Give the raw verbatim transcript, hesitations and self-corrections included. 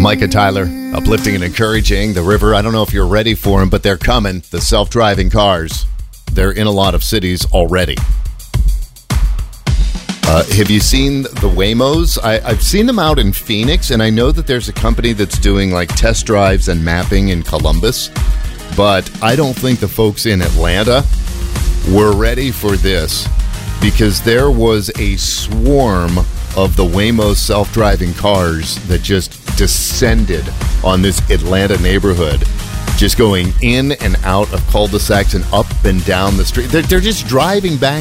Micah Tyler, uplifting and encouraging the river. I don't know if you're ready for them, but they're coming. The self-driving cars. They're in a lot of cities already. Uh, have you seen the Waymos? I, I've seen them out in Phoenix, and I know that there's a company that's doing like test drives and mapping in Columbus, but I don't think the folks in Atlanta were ready for this because there was a swarm of the Waymo self-driving cars that just descended on this Atlanta neighborhood, just going in and out of cul-de-sacs and up and down the street. They're, they're just driving back